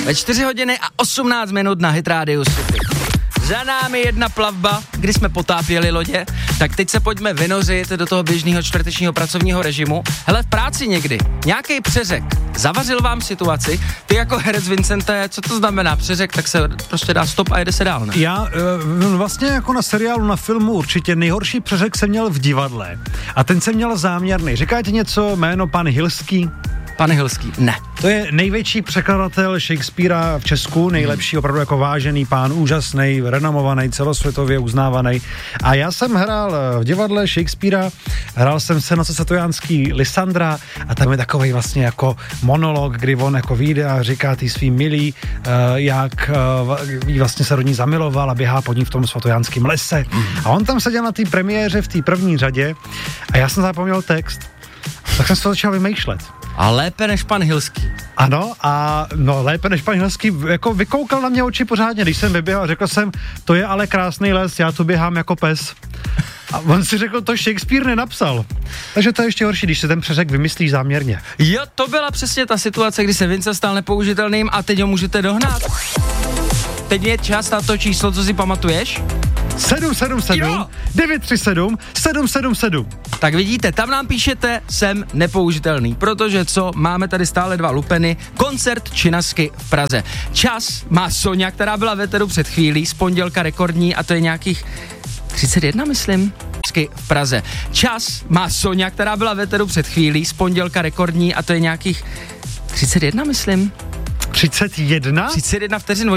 Ve 4 hodiny a 18 minut na Hit Radio City. Za námi jedna plavba, kdy jsme potápěli lodě, tak teď se pojďme vynořit do toho běžného čtvrtečního pracovního režimu. Hele, v práci někdy, nějaký přeřek, zavařil vám situaci, ty jako herec Vincente, co to znamená přeřek, tak se prostě dá stop a jede se dál, ne? Já vlastně jako na seriálu, na filmu určitě nejhorší přeřek jsem měl v divadle a ten jsem měl záměrný. Říká ti něco jméno pan Hilský? Pan Hilský, ne. To je největší překladatel Shakespearea v Česku, nejlepší, opravdu jako vážený pán, úžasný, renomovaný, celosvětově uznávaný. A já jsem hrál v divadle Shakespearea, hrál jsem Senoce Satojanský Lysandra a tam je takovej vlastně jako monolog, kdy on jako vyjde a říká tý svý milý, jak jí vlastně se do ní zamiloval a běhá pod ní v tom svatojanském lese. A on tam seděl na té premiéře v té první řadě a já jsem zapomněl text. Tak jsem se to začal vymýšlet. A lépe než pan Hilský. Ano, a no lépe než pan Hilský, jako vykoukal na mě oči pořádně, když jsem vyběhl, řekl jsem, to je ale krásný les, já tu běhám jako pes. A on si řekl, to Shakespeare nenapsal. Takže to je ještě horší, když se ten přeřek vymyslí záměrně. Jo, to byla přesně ta situace, kdy se Vince stal nepoužitelným a teď ho můžete dohnat. Teď je čas na to číslo, co si pamatuješ? 777 937 777. Tak vidíte, tam nám píšete, jsem nepoužitelný, protože co, máme tady stále 2 lupeny, koncert Činasky v Praze. Čas má Sonja, která byla v éteru před chvílí, z pondělka rekordní a to je nějakých 31, myslím. V Praze. Čas má Sonja, která byla v éteru před chvílí, z pondělka rekordní a to je nějakých 31, myslím. 31? 31 vteřin.